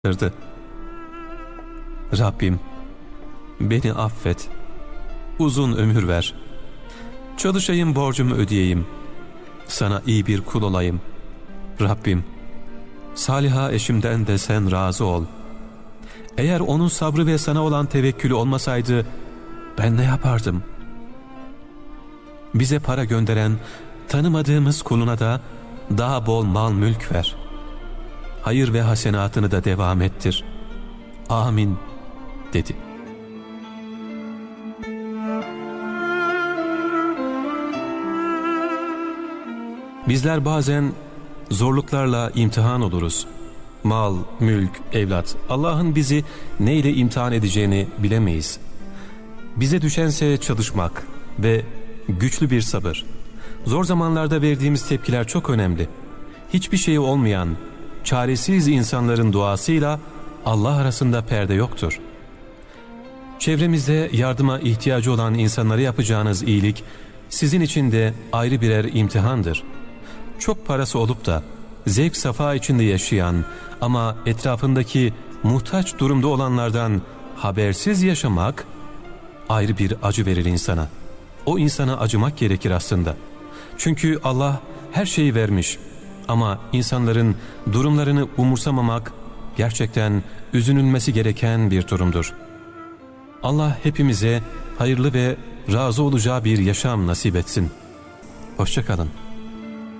Rabbim, beni affet, uzun ömür ver. Çalışayım, borcumu ödeyeyim. Sana iyi bir kul olayım. Rabbim, Saliha eşimden de sen razı ol. Eğer onun sabrı ve sana olan tevekkülü olmasaydı ben ne yapardım? Bize para gönderen tanımadığımız kuluna da daha bol mal mülk ver. Hayır ve hasenatını da devam ettir. Amin dedi. Bizler bazen zorluklarla imtihan oluruz. Mal, mülk, evlat. Allah'ın bizi neyle imtihan edeceğini bilemeyiz. Bize düşense çalışmak ve güçlü bir sabır. Zor zamanlarda verdiğimiz tepkiler çok önemli. Hiçbir şeyi olmayan, çaresiz insanların duasıyla Allah arasında perde yoktur. Çevremizde yardıma ihtiyacı olan insanlara yapacağınız iyilik sizin için de ayrı birer imtihandır. Çok parası olup da zevk safa içinde yaşayan ama etrafındaki muhtaç durumda olanlardan habersiz yaşamak ayrı bir acı verir insana. O insana acımak gerekir aslında. Çünkü Allah her şeyi vermiş ama insanların durumlarını umursamamak gerçekten üzülülmesi gereken bir durumdur. Allah hepimize hayırlı ve razı olacağı bir yaşam nasip etsin. Hoşça kalın.